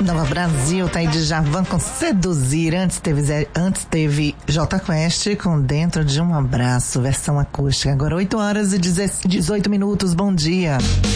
Nova Brasil, tá aí de Javan com Seduzir. Antes teve J Quest com Dentro de um Abraço, versão acústica. Agora 8 horas e 18 minutos, bom dia.